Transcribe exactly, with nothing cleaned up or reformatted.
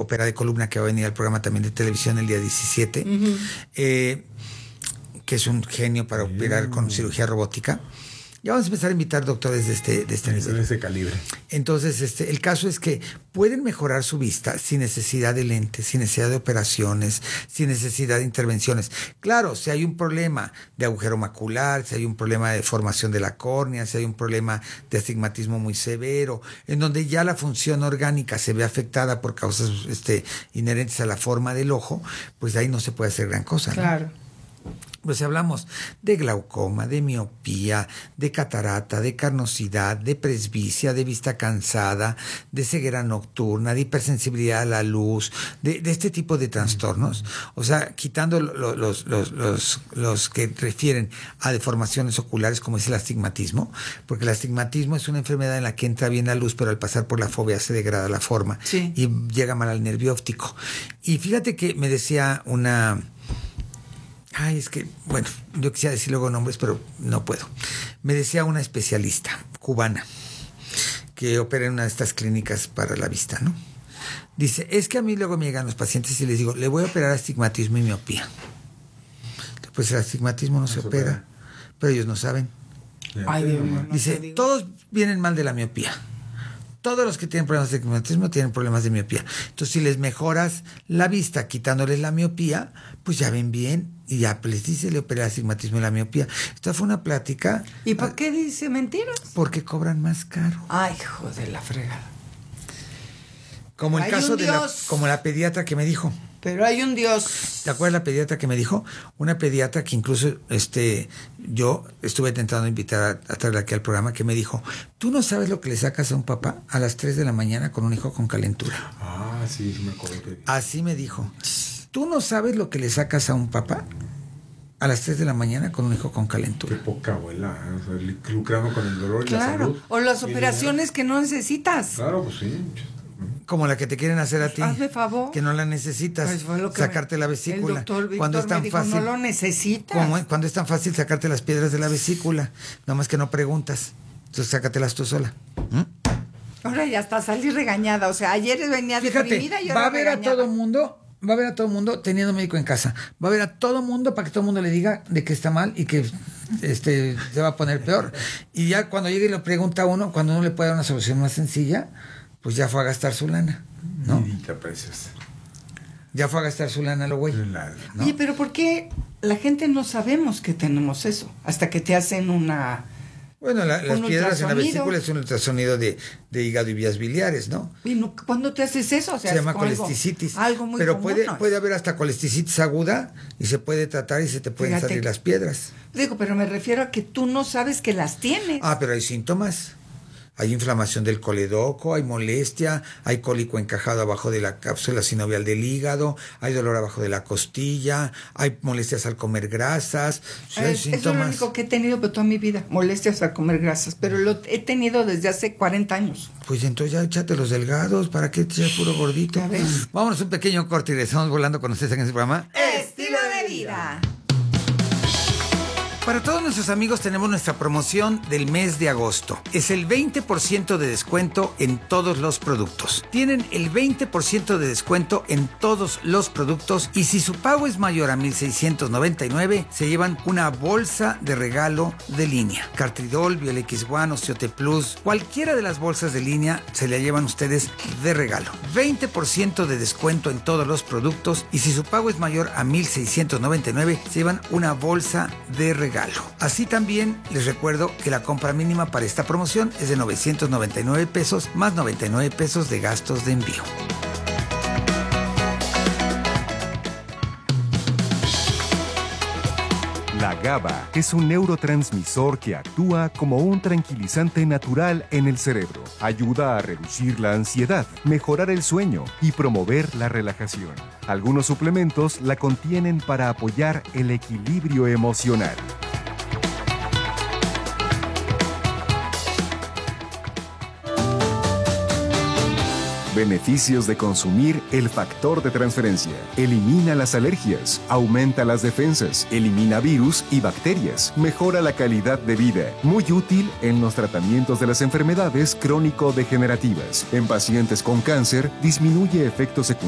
ópera de columna, que va a venir al programa también de televisión el día diecisiete, uh-huh. eh, que es un genio para uh-huh. operar con cirugía robótica. Ya vamos a empezar a invitar doctores de este, de este nivel. De ese calibre. Entonces, este, el caso es que pueden mejorar su vista sin necesidad de lentes, sin necesidad de operaciones, sin necesidad de intervenciones. Claro, si hay un problema de agujero macular, si hay un problema de formación de la córnea, si hay un problema de astigmatismo muy severo, en donde ya la función orgánica se ve afectada por causas este, inherentes a la forma del ojo, pues ahí no se puede hacer gran cosa, ¿no? Claro. Pues si hablamos de glaucoma, de miopía, de catarata, de carnosidad, de presbicia, de vista cansada, de ceguera nocturna, de hipersensibilidad a la luz, de, de este tipo de trastornos, o sea, quitando los, los, los, los, los que refieren a deformaciones oculares, como es el astigmatismo, porque el astigmatismo es una enfermedad en la que entra bien la luz, pero al pasar por la fobia se degrada la forma, sí, y llega mal al nervio óptico. Y fíjate que me decía una... Ay, es que, bueno, yo quisiera decir luego nombres, pero no puedo. Me decía una especialista cubana que opera en una de estas clínicas para la vista, ¿no? Dice, es que a mí luego me llegan los pacientes y les digo, le voy a operar astigmatismo y miopía. Pues el astigmatismo no se opera, pero ellos no saben. Ay, Dios mío. Dice, todos vienen mal de la miopía. Todos los que tienen problemas de astigmatismo tienen problemas de miopía. Entonces, si les mejoras la vista quitándoles la miopía, pues ya ven bien y ya les dice, le operé el astigmatismo y la miopía. Esta fue una plática. ¿Y por qué dice mentiras? Porque cobran más caro. Ay, hijo de la fregada. Como el Hay caso un de la, Dios. como la pediatra que me dijo. Pero hay un Dios. ¿Te acuerdas la pediatra que me dijo? Una pediatra que incluso este yo estuve intentando invitar a, a traerla aquí al programa, que me dijo, ¿tú no sabes lo que le sacas a un papá a las tres de la mañana con un hijo con calentura? Ah, sí, sí me acuerdo que... Así me dijo. ¿Tú no sabes lo que le sacas a un papá a las tres de la mañana con un hijo con calentura? Qué poca abuela, ¿eh? O sea, lucrando con el dolor y claro. la salud. O las operaciones que no necesitas. Claro, pues sí. Como la que te quieren hacer a ti. Hazme favor. Que no la necesitas. Pues fue lo que sacarte me, la vesícula. El doctor Víctor cuando es tan me dijo, fácil. no lo necesitas. Como, cuando es tan fácil sacarte las piedras de la vesícula. Nada más que no preguntas. Entonces sácatelas tú sola. ¿Mm? Ahora ya hasta salí regañada. O sea, ayer venía Fíjate, deprimida y ahora va a ver regañada. a todo mundo. Va a ver a todo mundo teniendo médico en casa. Va a ver a todo mundo para que todo el mundo le diga de que está mal y que este se va a poner peor. Y ya cuando llegue y lo pregunta a uno, cuando uno le puede dar una solución más sencilla, pues ya fue a gastar su lana, ¿no? Vidita preciosa. Ya fue a gastar su lana lo güey. ¿no? Oye, pero ¿por qué la gente no sabemos que tenemos eso? Hasta que te hacen una... Bueno, la, las un piedras en la ultrasonido. vesícula es un ultrasonido de, de hígado y vías biliares, ¿no? ¿Y no, cuándo te haces eso? O sea, se llama algo- colesticitis. Algo muy Pero común, puede, ¿no? puede haber hasta colesticitis aguda y se puede tratar y se te pueden Fíjate. salir las piedras. Digo, pero me refiero a que tú no sabes que las tienes. Ah, pero hay síntomas. Hay inflamación del coledoco, hay molestia, hay cólico encajado abajo de la cápsula sinovial del hígado, hay dolor abajo de la costilla, hay molestias al comer grasas. Sí, hay es, eso es lo síntomas. único que he tenido de toda mi vida, molestias al comer grasas, pero lo he tenido desde hace cuarenta años. Pues entonces ya échate los delgados, ¿para qué te puro gordito? Ya ves. Vámonos un pequeño corte y regresamos volando con ustedes en este programa. Estilo de vida. Para todos nuestros amigos tenemos nuestra promoción del mes de agosto. Es el veinte por ciento de descuento en todos los productos. Tienen el veinte por ciento de descuento en todos los productos y si su pago es mayor a mil seiscientos noventa y nueve, se llevan una bolsa de regalo de línea. Cartridol, Biolex One, Osteote Plus, cualquiera de las bolsas de línea se la llevan ustedes de regalo. veinte por ciento de descuento en todos los productos y si su pago es mayor a mil seiscientos noventa y nueve, se llevan una bolsa de regalo. Así también les recuerdo que la compra mínima para esta promoción es de novecientos noventa y nueve pesos más noventa y nueve pesos de gastos de envío. La GABA es un neurotransmisor que actúa como un tranquilizante natural en el cerebro. Ayuda a reducir la ansiedad, mejorar el sueño y promover la relajación. Algunos suplementos la contienen para apoyar el equilibrio emocional. Beneficios de consumir el factor de transferencia. Elimina las alergias, aumenta las defensas, elimina virus y bacterias, mejora la calidad de vida. Muy útil en los tratamientos de las enfermedades crónico-degenerativas. En pacientes con cáncer, disminuye efectos secundarios